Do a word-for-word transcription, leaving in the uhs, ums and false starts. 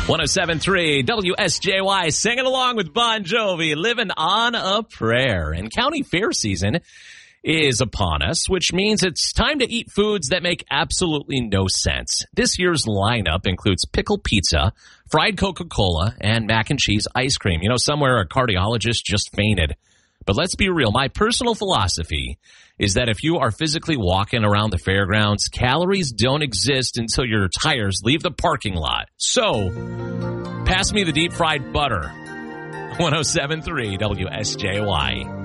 one oh seven point three W S J Y, singing along with Bon Jovi, Living on a Prayer. And county fair season is upon us, which means it's time to eat foods that make absolutely no sense. This year's lineup includes pickle pizza, fried Coca-Cola, and mac and cheese ice cream. You know, somewhere a cardiologist just fainted. But let's be real. My personal philosophy is that if you are physically walking around the fairgrounds, calories don't exist until your tires leave the parking lot. So, pass me the deep fried butter. one oh seven point three W S J Y.